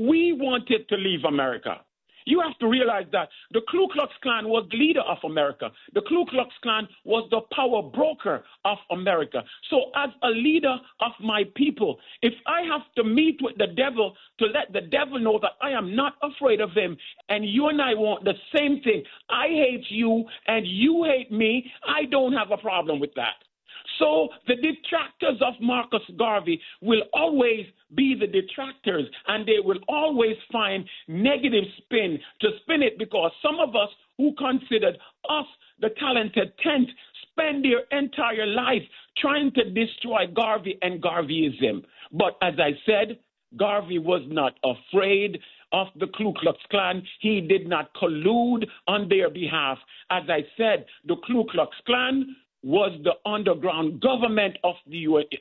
we wanted to leave America. You have to realize that the Ku Klux Klan was the leader of America. The Ku Klux Klan was the power broker of America. So as a leader of my people, if I have to meet with the devil to let the devil know that I am not afraid of him, and you and I want the same thing, I hate you and you hate me, I don't have a problem with that. So the detractors of Marcus Garvey will always be the detractors, and they will always find negative spin to spin it, because some of us who considered us the talented 10th spend their entire life trying to destroy Garvey and Garveyism. But as I said, Garvey was not afraid of the Ku Klux Klan. He did not collude on their behalf. As I said, the Ku Klux Klan was the underground government of the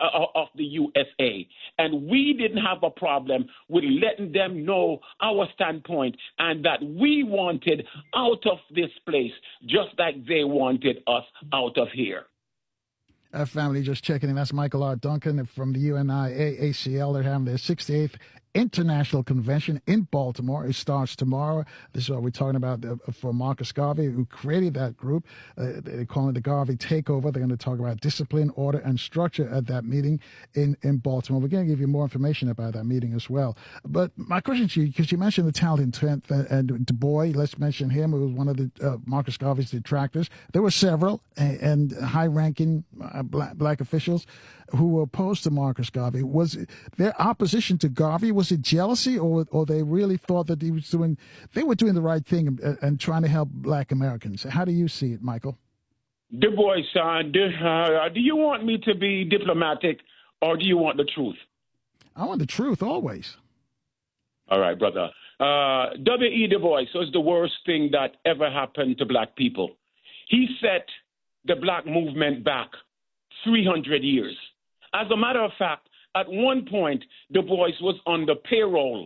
USA. And we didn't have a problem with letting them know our standpoint and that we wanted out of this place just like they wanted us out of here. Family just checking in. That's Michael R. Duncan from the UNI-ACL. They're having their 68th International Convention in Baltimore. It starts tomorrow. This is what we're talking about for Marcus Garvey, who created that group. They call it the Garvey Takeover. They're going to talk about discipline, order, and structure at that meeting in Baltimore. We're going to give you more information about that meeting as well. But my question to you, because you mentioned the talented 10th and Du Bois, let's mention him, who was one of the Marcus Garvey's detractors. There were several and high-ranking black officials who were opposed to Marcus Garvey. Was their opposition to Garvey, was it jealousy, or they really thought that they were doing the right thing and trying to help black Americans? How do you see it, Michael? Du Bois, do you want me to be diplomatic, or do you want the truth? I want the truth always. All right, brother. W.E. Du Bois was the worst thing that ever happened to black people. He set the black movement back 300 years. As a matter of fact, at one point, Du Bois was on the payroll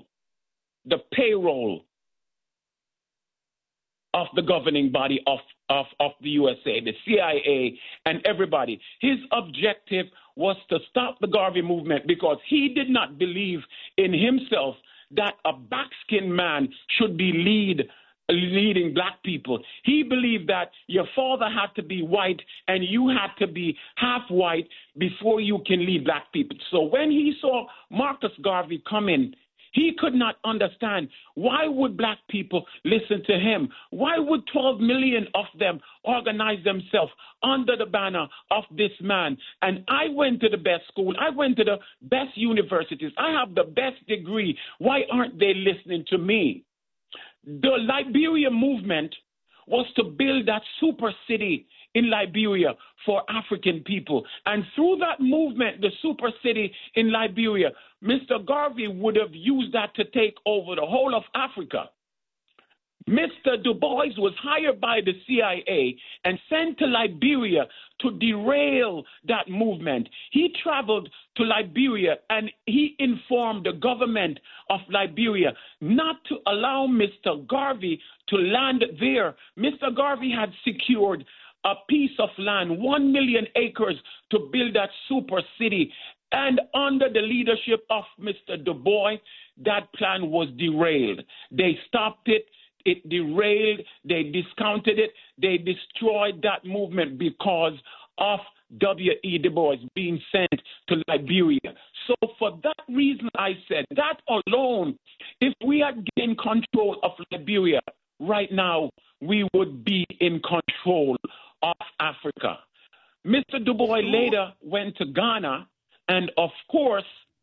of the governing body of the USA, the CIA, and everybody. His objective was to stop the Garvey movement because he did not believe in himself that a black-skinned man should be leading black people. He believed that your father had to be white and you had to be half white before you can lead black people. So when he saw Marcus Garvey come in, he could not understand, why would black people listen to him? Why would 12 million of them organize themselves under the banner of this man? And I went to the best school. I went to the best universities. I have the best degree. Why aren't they listening to me? The Liberia movement was to build that super city in Liberia for African people. And through that movement, the super city in Liberia, Mr. Garvey would have used that to take over the whole of Africa. Mr. Du Bois was hired by the CIA and sent to Liberia to derail that movement. He traveled to Liberia and he informed the government of Liberia not to allow Mr. Garvey to land there. Mr. Garvey had secured a piece of land, 1 million acres, to build that super city. And under the leadership of Mr. Du Bois, that plan was derailed. They stopped it. It derailed, they discounted it, they destroyed that movement because of W.E. Du Bois being sent to Liberia. So for that reason, I said, that alone, if we had gained control of Liberia right now, we would be in control of Africa. Mr. Du Bois later went to Ghana, and of course,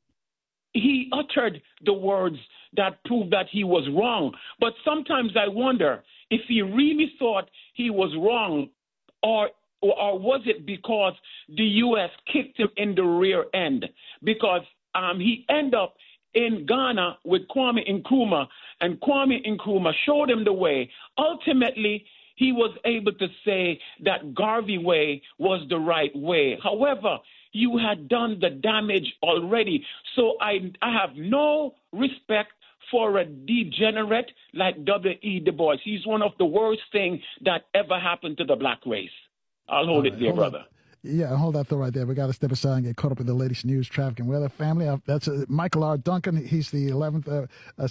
he uttered the words that proved that he was wrong. But sometimes I wonder if he really thought he was wrong, or was it because the U.S. kicked him in the rear end? Because he ended up in Ghana with Kwame Nkrumah, and Kwame Nkrumah showed him the way. Ultimately, he was able to say that Garvey way was the right way. However, you had done the damage already. So I have no respect for a degenerate like W.E. Du Bois. He's one of the worst things that ever happened to the black race. I'll hold it there, brother. Yeah, hold that thought right there. We got to step aside and get caught up in the latest news, traffic, and weather. Family, that's Michael R. Duncan. He's the 11th